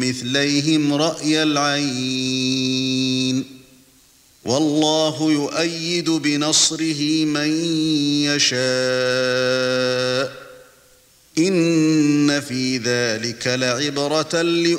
مثليهم رأي العين والله يؤيد بنصره من يشاء إن في ذلك لعبرة